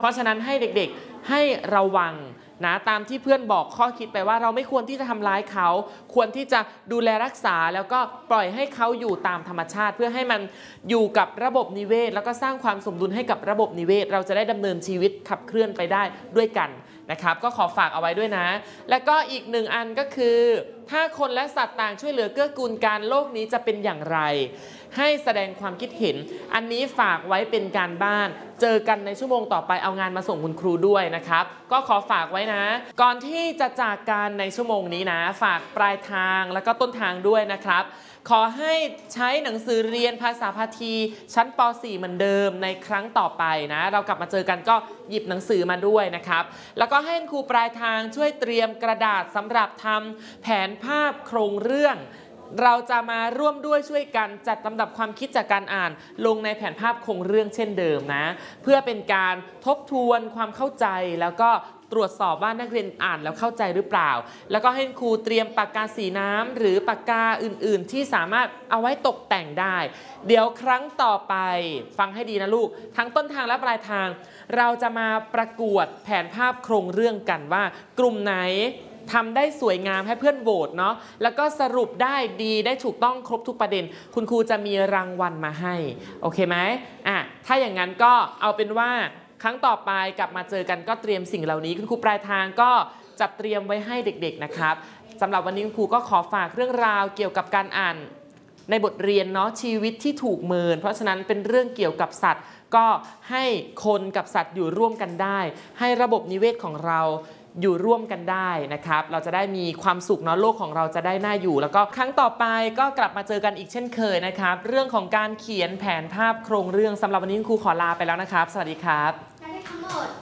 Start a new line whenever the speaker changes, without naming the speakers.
เพราะฉะนั้นให้เด็กๆให้ระวังนะตามที่เพื่อนบอกข้อคิดไปว่าเราไม่ควรที่จะทำร้ายเขาควรที่จะดูแลรักษาแล้วก็ปล่อยให้เขาอยู่ตามธรรมชาติเพื่อให้มันอยู่กับระบบนิเวศแล้วก็สร้างความสมดุลให้กับระบบนิเวศเราจะได้ดำเนินชีวิตขับเคลื่อนไปได้ด้วยกันนะครับก็ขอฝากเอาไว้ด้วยนะและก็อีกหนึ่งอันก็คือถ้าคนและสัตว์ต่างช่วยเหลือเกื้อกูลกันโลกนี้จะเป็นอย่างไรให้แสดงความคิดเห็นอันนี้ฝากไว้เป็นการบ้านเจอกันในชั่วโมงต่อไปเอางานมาส่งคุณครูด้วยนะครับก็ขอฝากไว้นะก่อนที่จะจากกันในชั่วโมงนี้นะฝากปลายทางแล้วก็ต้นทางด้วยนะครับขอให้ใช้หนังสือเรียนภาษาพาทีชั้นป .4 เหมือนเดิมในครั้งต่อไปนะเรากลับมาเจอกันก็หยิบหนังสือมาด้วยนะครับแล้วก็ให้ครูปลายทางช่วยเตรียมกระดาษสำหรับทำแผนภาพโครงเรื่องเราจะมาร่วมด้วยช่วยกันจัดลำดับความคิดจากการอ่านลงในแผนภาพโครงเรื่องเช่นเดิมนะเพื่อเป็นการทบทวนความเข้าใจแล้วก็ตรวจสอบว่านักเรียนอ่านแล้วเข้าใจหรือเปล่าแล้วก็ให้ครูเตรียมปากกาสีน้ำหรือปากกาอื่นๆที่สามารถเอาไว้ตกแต่งได้เดี๋ยวครั้งต่อไปฟังให้ดีนะลูกทั้งต้นทางและปลายทางเราจะมาประกวดแผนภาพโครงเรื่องกันว่ากลุ่มไหนทำได้สวยงามให้เพื่อนโหวตเนาะแล้วก็สรุปได้ดีได้ถูกต้องครบทุกประเด็นคุณครูจะมีรางวัลมาให้โอเคไหมถ้าอย่างนั้นก็เอาเป็นว่าครั้งต่อไปกลับมาเจอกันก็เตรียมสิ่งเหล่านี้คุณครูปลายทางก็จัดเตรียมไว้ให้เด็กๆนะครับสำหรับวันนี้คุณครูก็ขอฝากเรื่องราวเกี่ยวกับการอ่านในบทเรียนเนาะชีวิตที่ถูกเมินเพราะฉะนั้นเป็นเรื่องเกี่ยวกับสัตว์ก็ให้คนกับสัตว์อยู่ร่วมกันได้ให้ระบบนิเวศของเราอยู่ร่วมกันได้นะครับเราจะได้มีความสุขเนาะโลกของเราจะได้น่าอยู่แล้วก็ครั้งต่อไปก็กลับมาเจอกันอีกเช่นเคยนะครับเรื่องของการเขียนแผนภาพโครงเรื่องสำหรับวันนี้คุณครูขอลาไปแล้วนะครับสวัสดีครับ